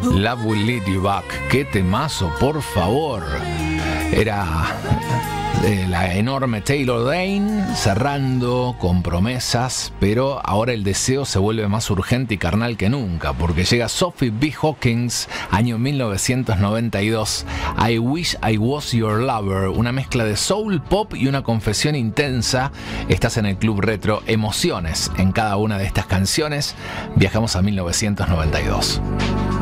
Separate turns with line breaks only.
Love Will Lead You Back. Qué temazo, por favor. Era la enorme Taylor Dayne cerrando con promesas, pero ahora el deseo se vuelve más urgente y carnal que nunca, porque llega Sophie B. Hawkins, año 1992, I Wish I Was Your Lover, una mezcla de soul, pop y una confesión intensa. Estás en el Club Retro, emociones en cada una de estas canciones. Viajamos a 1992.